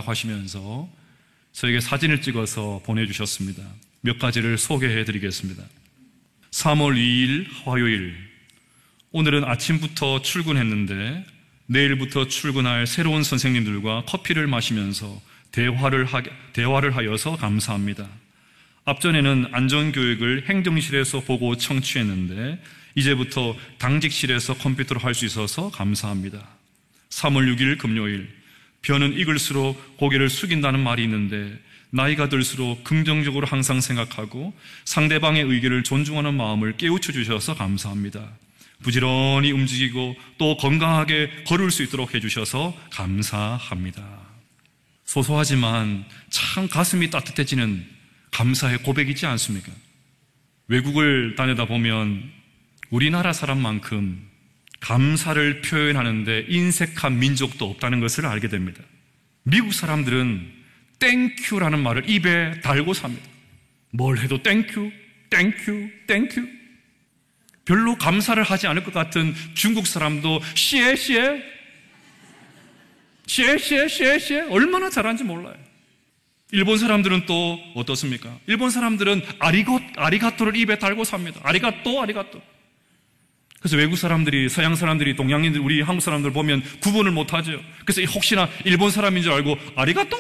하시면서 저에게 사진을 찍어서 보내주셨습니다. 몇 가지를 소개해 드리겠습니다. 3월 2일 화요일, 오늘은 아침부터 출근했는데 내일부터 출근할 새로운 선생님들과 커피를 마시면서 대화를 하여서 감사합니다. 앞전에는 안전교육을 행정실에서 보고 청취했는데 이제부터 당직실에서 컴퓨터로 할 수 있어서 감사합니다. 3월 6일 금요일, 벼는 익을수록 고개를 숙인다는 말이 있는데 나이가 들수록 긍정적으로 항상 생각하고 상대방의 의견을 존중하는 마음을 깨우쳐 주셔서 감사합니다. 부지런히 움직이고 또 건강하게 걸을 수 있도록 해주셔서 감사합니다. 소소하지만 참 가슴이 따뜻해지는 감사의 고백이지 않습니까? 외국을 다니다 보면 우리나라 사람만큼 감사를 표현하는데 인색한 민족도 없다는 것을 알게 됩니다. 미국 사람들은 땡큐라는 말을 입에 달고 삽니다. 뭘 해도 땡큐, 땡큐, 땡큐. 별로 감사를 하지 않을 것 같은 중국 사람도 시에 얼마나 잘하는지 몰라요. 일본 사람들은 또 어떻습니까? 일본 사람들은 아리가또를 입에 달고 삽니다. 아리가또. 그래서 외국 사람들이, 서양 사람들이, 동양인들, 우리 한국 사람들 보면 구분을 못하죠. 그래서 혹시나 일본 사람인 줄 알고 아리가또?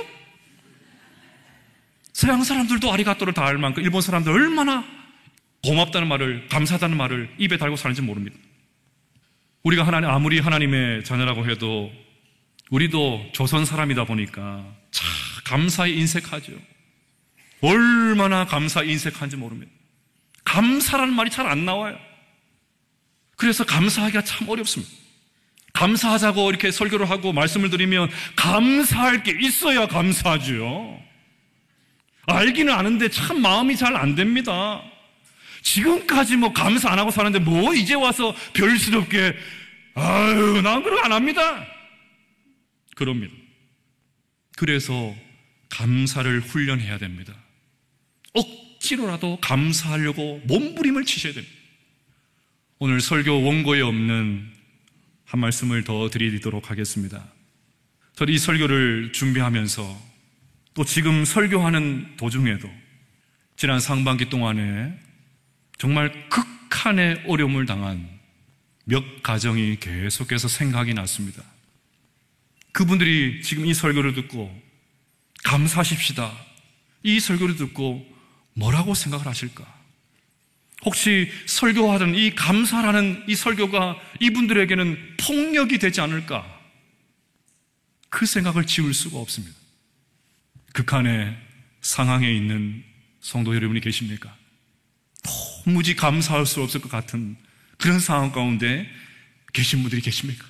서양 사람들도 아리가또를 다 알 만큼 일본 사람들 얼마나 고맙다는 말을, 감사하다는 말을 입에 달고 사는지 모릅니다. 우리가 아무리 하나님의 자녀라고 해도 우리도 조선 사람이다 보니까 참 감사에 인색하죠. 얼마나 감사에 인색한지 모릅니다. 감사라는 말이 잘 안 나와요. 그래서 감사하기가 참 어렵습니다. 감사하자고 이렇게 설교를 하고 말씀을 드리면 감사할 게 있어야 감사하죠. 알기는 아는데 참 마음이 잘 안 됩니다. 지금까지 감사 안 하고 사는데 이제 와서 별스럽게 난 그런 거 안 합니다. 그럽니다. 그래서 감사를 훈련해야 됩니다. 억지로라도 감사하려고 몸부림을 치셔야 됩니다. 오늘 설교 원고에 없는 한 말씀을 더 드리도록 하겠습니다. 저는 이 설교를 준비하면서 또 지금 설교하는 도중에도 지난 상반기 동안에 정말 극한의 어려움을 당한 몇 가정이 계속해서 생각이 났습니다. 그분들이 지금 이 설교를 듣고 감사하십시다, 이 설교를 듣고 뭐라고 생각을 하실까? 혹시 설교하던 이 감사라는 이 설교가 이분들에게는 폭력이 되지 않을까? 그 생각을 지울 수가 없습니다. 극한의 상황에 있는 성도 여러분이 계십니까? 도무지 감사할 수 없을 것 같은 그런 상황 가운데 계신 분들이 계십니까?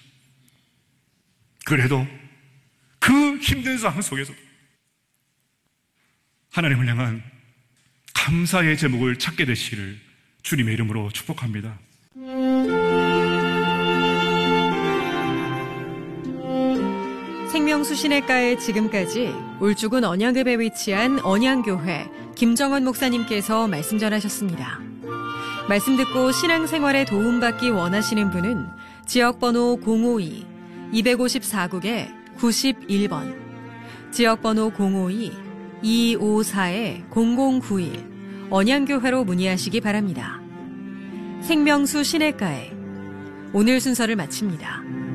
그래도 그 힘든 상황 속에서 하나님을 향한 감사의 제목을 찾게 되시기를 주님의 이름으로 축복합니다. 생명수신의가에 지금까지 울주군 언양읍에 위치한 언양교회 김정원 목사님께서 말씀 전하셨습니다. 말씀 듣고 신앙생활에 도움받기 원하시는 분은 지역번호 052-254국에 91번, 지역번호 052-254-0091 언양교회로 문의하시기 바랍니다. 생명수 신의가에 오늘 순서를 마칩니다.